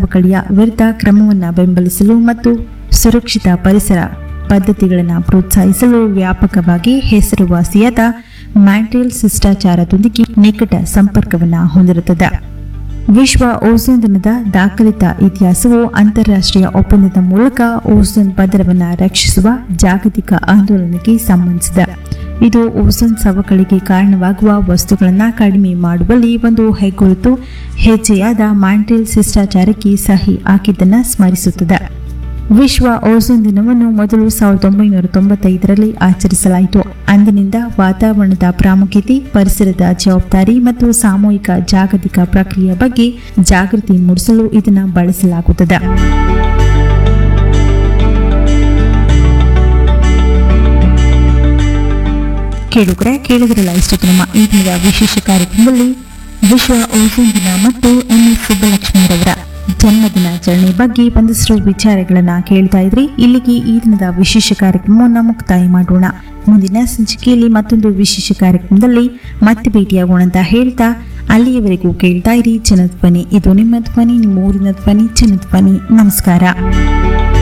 ಸವಕಳಿಯ ವಿರುದ್ಧ ಕ್ರಮವನ್ನು ಬೆಂಬಲಿಸಲು ಮತ್ತು ಸುರಕ್ಷಿತ ಪರಿಸರ ಪದ್ಧತಿಗಳನ್ನು ಪ್ರೋತ್ಸಾಹಿಸಲು ವ್ಯಾಪಕವಾಗಿ ಹೆಸರುವಾಸಿಯಾದ ಮಾಂಟ್ರಿಯಲ್ ಶಿಷ್ಟಾಚಾರದೊಂದಿಗೆ ನಿಕಟ ಸಂಪರ್ಕವನ್ನು ಹೊಂದಿರುತ್ತದೆ. ವಿಶ್ವ ಓಝೋನ್ ದಿನದ ದಾಖಲಿತ ಇತಿಹಾಸವು ಅಂತಾರಾಷ್ಟ್ರೀಯ ಒಪ್ಪಂದದ ಮೂಲಕ ಓಝೋನ್ ಪದರವನ್ನು ರಕ್ಷಿಸುವ ಜಾಗತಿಕ ಆಂದೋಲನಕ್ಕೆ ಸಂಬಂಧಿಸಿದೆ. ಇದು ಓಝೋನ್ ಸವಕಳಿಗೆ ಕಾರಣವಾಗುವ ವಸ್ತುಗಳನ್ನು ಕಡಿಮೆ ಮಾಡುವಲ್ಲಿ ಒಂದು ಹೆಜ್ಜೆಯಾದ ಮಾಂಟ್ರಿಯಲ್ ಶಿಷ್ಟಾಚಾರಕ್ಕೆ ಸಹಿ ಹಾಕಿದ್ದನ್ನು ಸ್ಮರಿಸುತ್ತದೆ. ವಿಶ್ವ ಓಝೋನ್ ದಿನವನ್ನು ಮೊದಲು 1995ರಲ್ಲಿ ಆಚರಿಸಲಾಯಿತು. ಅಂದಿನಿಂದ ವಾತಾವರಣದ ಪ್ರಾಮುಖ್ಯತೆ, ಪರಿಸರದ ಜವಾಬ್ದಾರಿ ಮತ್ತು ಸಾಮೂಹಿಕ ಜಾಗತಿಕ ಪ್ರಕ್ರಿಯೆಯ ಬಗ್ಗೆ ಜಾಗೃತಿ ಮೂಡಿಸಲು ಇದನ್ನು ಬಳಸಲಾಗುತ್ತದೆ. ಕೇಳಿದ್ರಲ್ಲ ಇಷ್ಟು ನಮ್ಮ ಈ ದಿನದ ವಿಶೇಷ ಕಾರ್ಯಕ್ರಮದಲ್ಲಿ ವಿಶ್ವ ಓಝೋನ್ ದಿನ ಮತ್ತು MS ಸುಬ್ಬಲಕ್ಷ್ಮಿರವರ ಜನ್ಮದಿನಾಚರಣೆ ಬಗ್ಗೆ ಒಂದಷ್ಟು ವಿಚಾರಗಳನ್ನ ಕೇಳ್ತಾ ಇದ್ರಿ. ಇಲ್ಲಿಗೆ ಈ ದಿನದ ವಿಶೇಷ ಕಾರ್ಯಕ್ರಮವನ್ನು ಮುಕ್ತಾಯ ಮಾಡೋಣ. ಮುಂದಿನ ಸಂಚಿಕೆಯಲ್ಲಿ ಮತ್ತೊಂದು ವಿಶೇಷ ಕಾರ್ಯಕ್ರಮದಲ್ಲಿ ಮತ್ತೆ ಭೇಟಿಯಾಗೋಣ ಅಂತ ಹೇಳ್ತಾ ಅಲ್ಲಿಯವರೆಗೂ ಕೇಳ್ತಾ ಇರಿ ಜನಧ್ವನಿ. ಇದು ನಿಮ್ಮ ಧ್ವನಿ, ನಿಮ್ಮ ಊರಿನ ಧ್ವನಿ, ಜನಧ್ವನಿ. ನಮಸ್ಕಾರ.